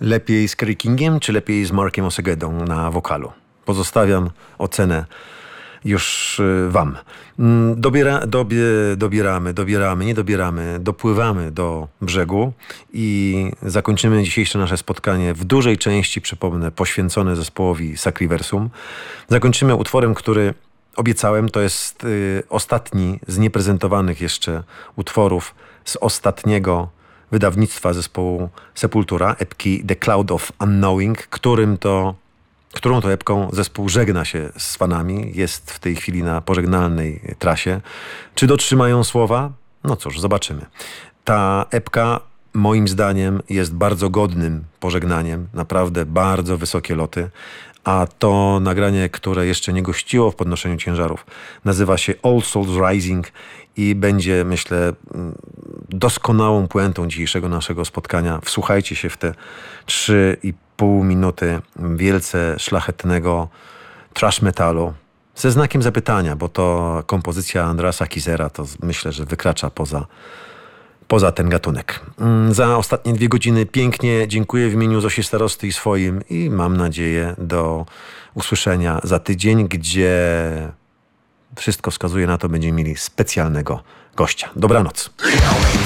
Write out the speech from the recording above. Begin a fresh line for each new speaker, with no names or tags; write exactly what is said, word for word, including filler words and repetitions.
Lepiej z Kerry Kingiem, czy lepiej z Markiem Osegedą na wokalu? Pozostawiam ocenę już wam. Dobiera, dobie, dobieramy, dobieramy, nie dobieramy, dopływamy do brzegu i zakończymy dzisiejsze nasze spotkanie w dużej części, przypomnę, poświęcone zespołowi Sacriversum. Zakończymy utworem, który obiecałem, to jest y, ostatni z nieprezentowanych jeszcze utworów z ostatniego wydawnictwa zespołu Sepultura, epki The Cloud of Unknowing, którym to którą to epką zespół żegna się z fanami. Jest w tej chwili na pożegnalnej trasie. Czy dotrzymają słowa? No cóż, zobaczymy. Ta epka moim zdaniem jest bardzo godnym pożegnaniem. Naprawdę bardzo wysokie loty. A to nagranie, które jeszcze nie gościło w podnoszeniu ciężarów, nazywa się All Souls Rising i będzie, myślę, doskonałą puentą dzisiejszego naszego spotkania. Wsłuchajcie się w te trzy i pół minuty wielce szlachetnego thrash metalu ze znakiem zapytania, bo to kompozycja Andreasa Kisera to myślę, że wykracza poza, poza ten gatunek. Za ostatnie dwie godziny pięknie dziękuję w imieniu Zosi Starosty i swoim i mam nadzieję do usłyszenia za tydzień, gdzie wszystko wskazuje na to, będziemy mieli specjalnego gościa. Dobranoc.